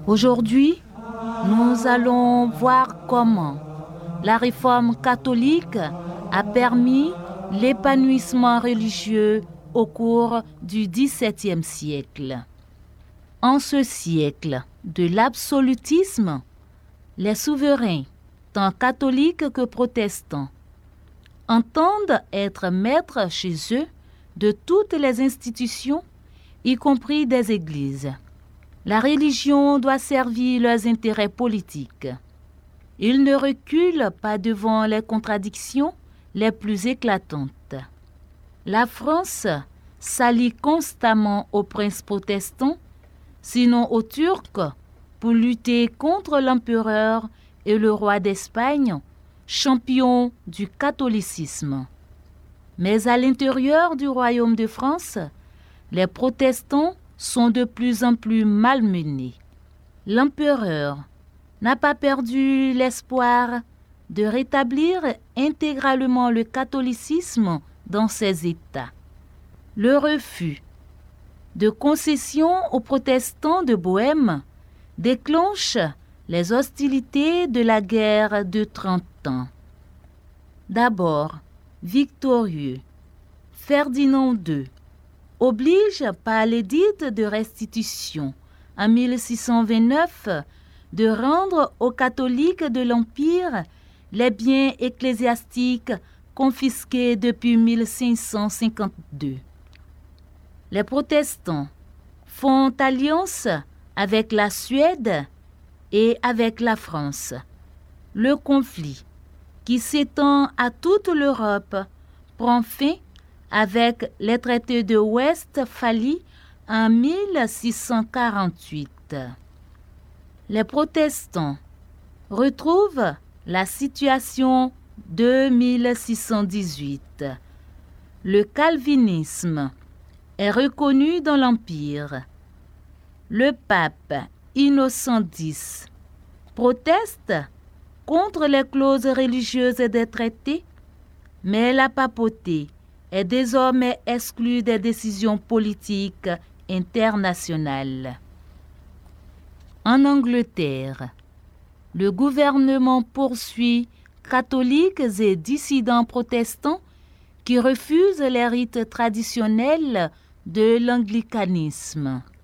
Aujourd'hui, nous allons voir comment la réforme catholique a permis l'épanouissement religieux au cours du XVIIe siècle. En ce siècle de l'absolutisme, les souverains, tant catholiques que protestants, entendent être maîtres chez eux de toutes les institutions, y compris des églises. La religion doit servir leurs intérêts politiques. Ils ne reculent pas devant les contradictions les plus éclatantes. La France s'allie constamment aux princes protestants, sinon aux Turcs, pour lutter contre l'empereur et le roi d'Espagne, champion du catholicisme. Mais à l'intérieur du royaume de France, les protestants sont de plus en plus malmenés. L'empereur n'a pas perdu l'espoir de rétablir intégralement le catholicisme dans ses États. Le refus de concession aux protestants de Bohême déclenche les hostilités de la guerre de 30 ans. D'abord, victorieux, Ferdinand II oblige par l'édit de restitution en 1629 de rendre aux catholiques de l'Empire les biens ecclésiastiques confisqués depuis 1552. Les protestants font alliance avec la Suède et avec la France. Le conflit, qui s'étend à toute l'Europe, prend fin avec les traités de Westphalie en 1648. Les protestants retrouvent la situation de 1618. Le calvinisme est reconnu dans l'Empire. Le pape Innocent X proteste contre les clauses religieuses des traités, mais la papauté est désormais exclue des décisions politiques internationales. En Angleterre, le gouvernement poursuit catholiques et dissidents protestants qui refusent les rites traditionnels de l'anglicanisme.